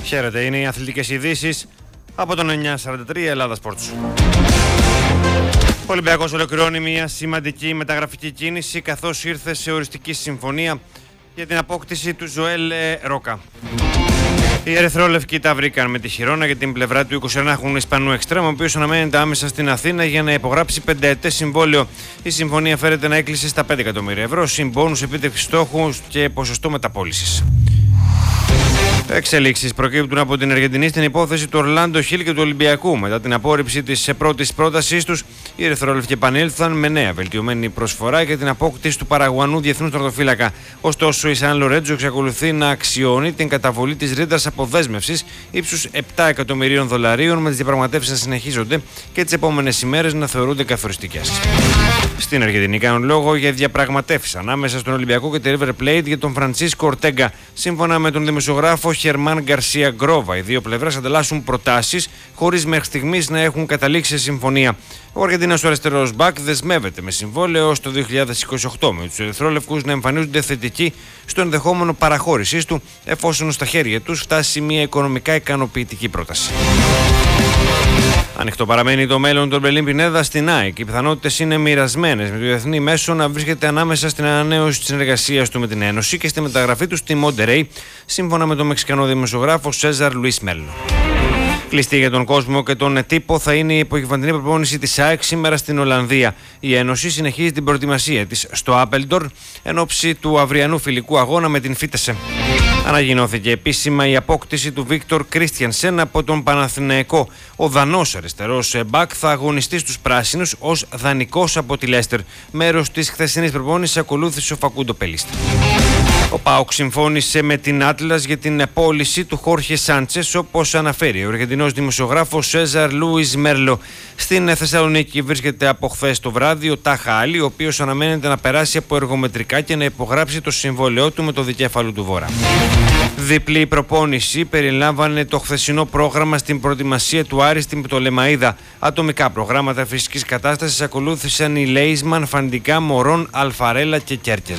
Χαίρετε, είναι οι αθλητικές ειδήσεις από τον 943 Ελλάδα Sports. Ο Ολυμπιακός ολοκληρώνει μια σημαντική μεταγραφική κίνηση καθώς ήρθε σε οριστική συμφωνία για την απόκτηση του Ζωέλ Ρόκα. Οι ερυθρόλευκοι τα βρήκαν με τη χειρόνα για την πλευρά του 21 έχουν Ισπανού εξτρέμ, ο οποίος αναμένεται άμεσα στην Αθήνα για να υπογράψει 5ετές συμβόλαιο. Η συμφωνία φέρεται να έκλεισε στα 5 εκατομμύρια ευρώ, συν μπόνους επίτευξης στόχου και ποσοστό μεταπώλησης. Εξελίξεις προκύπτουν από την Αργεντινή στην υπόθεση του Ορλάντο Χιλ και του Ολυμπιακού. Μετά την απόρριψη της πρώτης πρότασής τους, οι ερυθρόλευκοι επανήλθαν με νέα βελτιωμένη προσφορά για την απόκτηση του Παραγουανού διεθνούς τερματοφύλακα. Ωστόσο, η Σαν Λορέντζο εξακολουθεί να αξιώνει την καταβολή της ρήτρας αποδέσμευσης ύψους $7 εκατομμυρίων, με τις διαπραγματεύσεις να συνεχίζονται και τις επόμενες ημέρες να θεωρούνται καθοριστικές. Στην Αργεντινή κάνουν λόγο για διαπραγματεύσεις ανάμεσα στον Ολυμπιακό και τη River Plate για τον Φραντσίσκο Ορτέγκα. Σύμφωνα με τον δημοσιογράφο Χερμάν Γκαρσία Γκρόβα, οι δύο πλευρές ανταλλάσσουν προτάσεις χωρίς μέχρι στιγμής να έχουν καταλήξει σε συμφωνία. Ο Αργεντινός αριστερός μπακ δεσμεύεται με συμβόλαιο ως το 2028, με τους ερυθρόλευκους να εμφανίζονται θετικοί στο ενδεχόμενο παραχώρησής του, εφόσον στα χέρια τους φτάσει μια οικονομικά ικανοποιητική πρόταση. Ανοιχτό παραμένει το μέλλον των Μπελίν Πινέδα στην ΑΕΚ. Οι πιθανότητες είναι μοιρασμένες, με το διεθνή μέσο να βρίσκεται ανάμεσα στην ανανέωση της συνεργασίας του με την Ένωση και στη μεταγραφή του στη Μοντερέι, σύμφωνα με τον μεξικανό δημοσιογράφο Σέζαρ Λουίς Μέλο. Κλειστή για τον κόσμο και τον τύπο θα είναι η υποκυβαντινή προπόνηση της ΑΕΚ σήμερα στην Ολλανδία. Η Ένωση συνεχίζει την προετοιμασία της στο Άπελντορ εν ώψη του αυριανού φιλικού αγώνα με την Φίτεσε. Ανακοινώθηκε επίσημα η απόκτηση του Βίκτορ Κρίστιανσεν από τον Παναθηναϊκό. Ο Δανός αριστερός μπακ θα αγωνιστεί στους πράσινους ως δανεικός από τη Λέστερ. Μέρος της χθεσινής προπόνησης ακολούθησε ο Φακούντο Πελίστα. Ο ΠΑΟΚ συμφώνησε με την Άτλας για την πώληση του Χόρχε Σάντσες, όπως αναφέρει ο Αργεντινός δημοσιογράφος Σέζαρ Λούις Μέρλο. Στην Θεσσαλονίκη βρίσκεται από χθες το βράδυ ο Τάχα Άλλη, ο οποίος αναμένεται να περάσει από εργομετρικά και να υπογράψει το συμβόλαιό του με το δικέφαλο του Βορρά. Διπλή προπόνηση περιλάμβανε το χθεσινό πρόγραμμα στην προετοιμασία του Άρη στην Πτολεμαΐδα. Ατομικά προγράμματα φυσικής κατάστασης ακολούθησαν οι Λέισμαν, Φαντικά, Μωρόν, Αλφαρέλα και Κέρκες.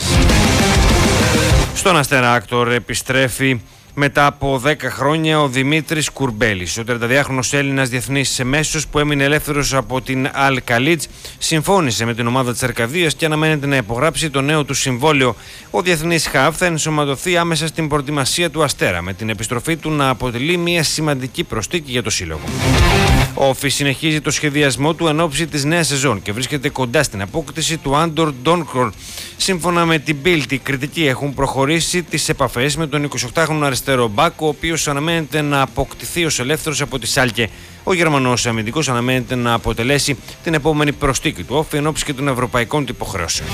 Στον Αστέρα Άκτορ επιστρέφει μετά από 10 χρόνια ο Δημήτρης Κουρμπέλης. Ο 32χρονος Έλληνας διεθνής μέσος που έμεινε ελεύθερος από την Αλ Καλίτς συμφώνησε με την ομάδα της Αρκαδίας και αναμένεται να υπογράψει το νέο του συμβόλαιο. Ο διεθνής χαφ θα ενσωματωθεί άμεσα στην προετοιμασία του Αστέρα, με την επιστροφή του να αποτελεί μια σημαντική προστίκη για το σύλλογο. Ο Όφη συνεχίζει το σχεδιασμό του εν ώψη της νέας σεζόν και βρίσκεται κοντά στην απόκτηση του Άντορ Ντόνκορ. Σύμφωνα με την Bild, οι κριτικοί έχουν προχωρήσει τις επαφές με τον 28χρονο αριστερό μπακ, ο οποίος αναμένεται να αποκτηθεί ως ελεύθερος από τη Σάλκε. Ο Γερμανός αμυντικός αναμένεται να αποτελέσει την επόμενη προστίκη του Όφη εν ώψη και των ευρωπαϊκών του υποχρεώσεων.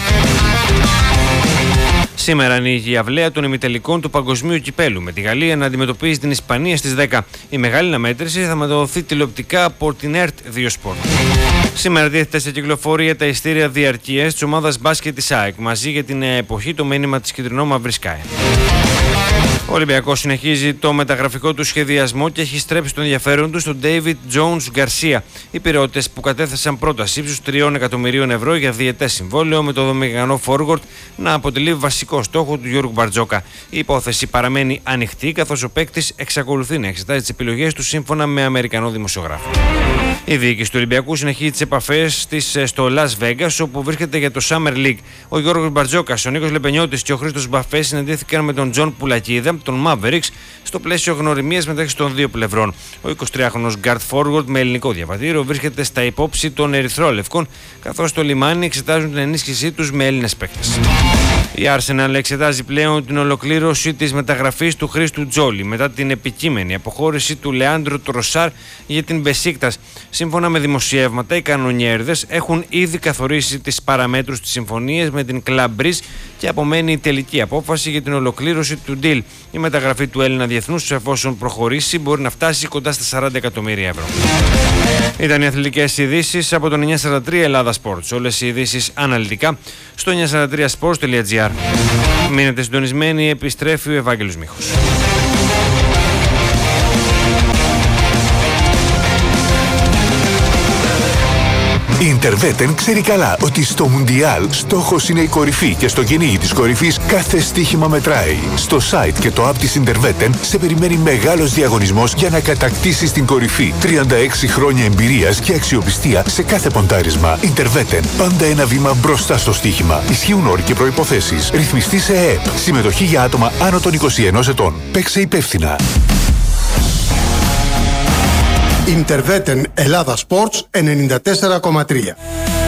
Σήμερα ανοίγει η αυλαία των ημιτελικών του Παγκοσμίου Κυπέλου, με τη Γαλλία να αντιμετωπίζει την Ισπανία στις 10. Η μεγάλη αναμέτρηση θα μεταδοθεί τηλεοπτικά από την ΕΡΤ 2 Sport. Σήμερα τίθεται σε κυκλοφορία τα ειστήρια διαρκείας της ομάδας μπάσκετ της ΑΕΚ, μαζί για την νέα εποχή το μήνυμα της κυτρινό-μαύρης ΣΚΑΕ. Ο Ολυμπιακός συνεχίζει το μεταγραφικό του σχεδιασμό και έχει στρέψει τον ενδιαφέρον του στον David Jones Garcia. Οι πειραιώτες που κατέθεσαν πρόταση ύψους 3 εκατομμυρίων ευρώ για διετές συμβόλαιο με το δομικανό forward να αποτελεί βασικό στόχο του Γιώργου Μπαρτζόκα. Η υπόθεση παραμένει ανοιχτή, καθώς ο παίκτης εξακολουθεί να εξετάζει τις επιλογές του σύμφωνα με Αμερικανό δημοσιογράφο. Η διοίκηση του Ολυμπιακού συνεχίζει τις επαφές της στο Las Vegas, όπου βρίσκεται για το Summer League. Ο Γιώργος Μπαρτζόκας, ο Νίκος Λεπενιώτης και ο Χρήστος Μπαφές συναντήθηκαν με τον Τζον Πουλακίδα, τον Mavericks, στο πλαίσιο γνωριμίας μεταξύ των δύο πλευρών. Ο 23χρονος guard forward με ελληνικό διαβατήριο βρίσκεται στα υπόψη των Ερυθρόλευκων, καθώς το λιμάνι εξετάζουν την ενίσχυσή τους με Έλληνες παίκτες. Η Arsenal εξετάζει πλέον την ολοκλήρωση της μεταγραφής του Χρήστου Τζόλι μετά την επικείμενη αποχώρηση του Λεάντρο Τροσάρ για την Μπεσίκτας. Σύμφωνα με δημοσιεύματα, οι κανονιέρδες έχουν ήδη καθορίσει τις παραμέτρους της συμφωνίας με την Club Breeze και απομένει η τελική απόφαση για την ολοκλήρωση του deal. Η μεταγραφή του Έλληνα διεθνούς, εφόσον προχωρήσει, μπορεί να φτάσει κοντά στα 40 εκατομμύρια ευρώ. Ήταν οι αθλητικές ειδήσεις από τον 943 Ελλάδα Sports. Όλες οι ειδήσεις αναλυτικά στο 943sports.gr. Μείνετε συντονισμένοι, επιστρέφει ο Ευάγγελος Μίχος. Η Interveten ξέρει καλά ότι στο Μουντιάλ στόχος είναι η κορυφή και στο κυνήγι της κορυφής κάθε στοίχημα μετράει. Στο site και το app της Interveten σε περιμένει μεγάλος διαγωνισμός για να κατακτήσεις την κορυφή. 36 χρόνια εμπειρίας και αξιοπιστία σε κάθε ποντάρισμα. Interveten. Πάντα ένα βήμα μπροστά στο στοίχημα. Ισχύουν όροι και προϋποθέσεις. Ρυθμιστή σε ΕΕΠ. Συμμετοχή για άτομα άνω των 21 ετών. Παίξε υπεύθυνα. Interveten Ελλάδα Sports 94,3.